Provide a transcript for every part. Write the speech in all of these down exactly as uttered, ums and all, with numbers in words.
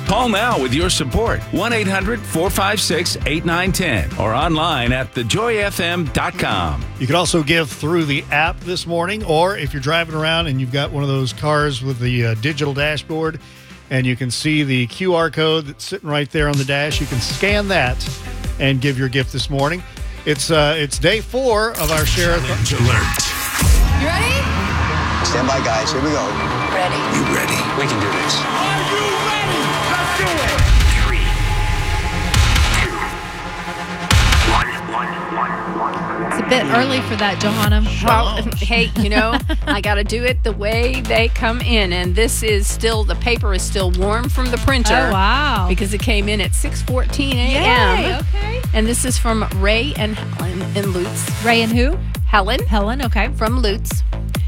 Call now with your support. one eight hundred four five six eight nine one zero or online at the joy f m dot com. You can also give through the app this morning, or if you're driving around and you've got one of those cars with the uh, digital dashboard and you can see the Q R code that's sitting right there on the dash, you can scan that and give your gift this morning. It's uh, it's day four of our Sheriff Alert. You ready? Stand by, guys. Here we go. Ready. You ready? We can do this. Are you ready? Let's do it. Three, two, one, one, one, one. It's a bit early for that, Johanna. Well, hey, you know, I got to do it the way they come in. And this is still, the paper is still warm from the printer. Oh, wow. Because it came in at six fourteen a.m. Yay, okay. And this is from Ray and Helen in Lutz. Ray and who? Helen. Helen, okay. From Lutz.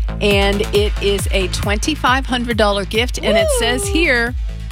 And it is a twenty-five hundred dollars gift. And Woo! it says here,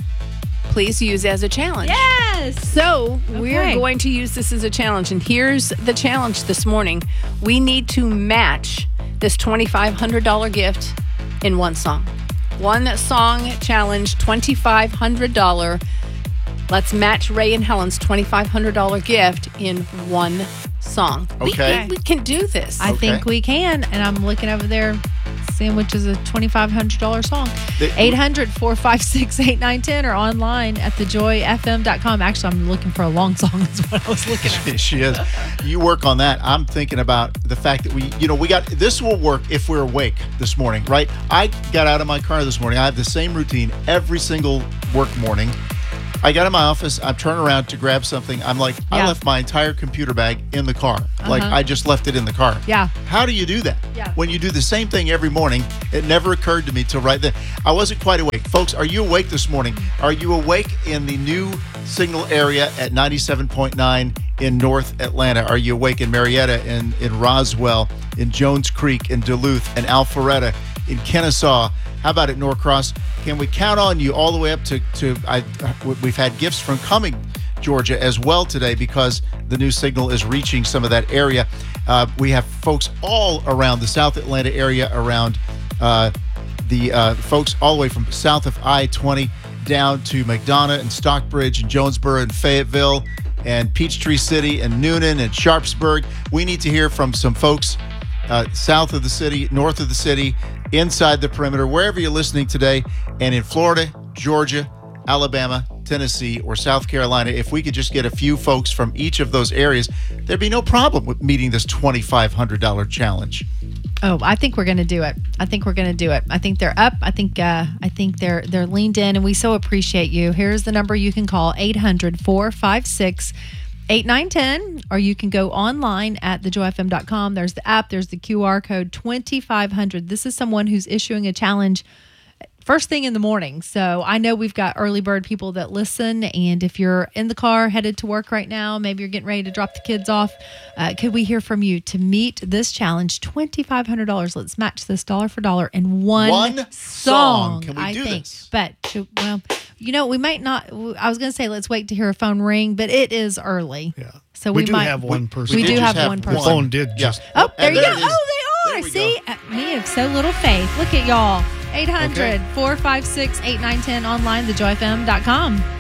please use as a challenge. Yes. So we're Okay. going to use this as a challenge. And here's the challenge this morning. We need to match this twenty-five hundred dollars gift in one song. One song challenge, twenty-five hundred dollars. Let's match Ray and Helen's twenty-five hundred dollars gift in one song. We- Okay. We, we can do this. I Okay. think we can. And I'm looking over there, seeing which is a twenty-five hundred dollars song. The- eight hundred four five six eight nine one zero or online at the joy f m dot com. Actually, I'm looking for a long song is what I was looking at. She is. You work on that. I'm thinking about the fact that we, you know, we got, this will work if we're awake this morning, right? I got out of my car this morning. I have the same routine every single work morning. I got in my office. I'm turning around to grab something. I'm like, I Yeah. left my entire computer bag in the car. Like, Uh-huh. I just left it in the car. Yeah. How do you do that? Yeah. When you do the same thing every morning, it never occurred to me till right then. I wasn't quite awake. Folks, are you awake this morning? Are you awake in the new signal area at ninety-seven point nine in North Atlanta? Are you awake in Marietta, in, in Roswell, in Jones Creek, in Duluth, in Alpharetta, in Kennesaw? How about at Norcross? Can we count on you all the way up to, to I, we've had gifts from Cumming, Georgia as well today because the new signal is reaching some of that area. Uh, we have folks all around the South Atlanta area, around uh, the uh, folks all the way from south of I twenty down to McDonough and Stockbridge and Jonesboro and Fayetteville and Peachtree City and Noonan and Sharpsburg. We need to hear from some folks uh, south of the city, north of the city, inside the perimeter, wherever you're listening today, and in Florida, Georgia, Alabama, Tennessee, or South Carolina. If we could just get a few folks from each of those areas, there'd be no problem with meeting this twenty-five hundred dollars challenge. Oh, I think we're going to do it. I think we're going to do it. I think they're up. I think uh, I think they're they're leaned in, and we so appreciate you. Here's the number you can call, eight hundred four five six eight nine one zero, or you can go online at the joy f m dot com. There's the app. There's the Q R code, twenty-five hundred. This is someone who's issuing a challenge first thing in the morning. So I know we've got early bird people that listen. And if you're in the car headed to work right now, maybe you're getting ready to drop the kids off, uh, could we hear from you to meet this challenge? twenty-five hundred dollars. Let's match this dollar for dollar in one, One song. song. Can we I do think. this? But, should- well, you know, we might not. I was going to say let's wait to hear a phone ring, but it is early. Yeah. So we, we do might have one person. we did do just have have one one. person. The phone did Yeah. just. Oh, there And you there go. it is. Oh, they There are. we See, go. uh, me have so little faith. Look at y'all. eight hundred four five six eight nine one zero online, the joy f m dot com.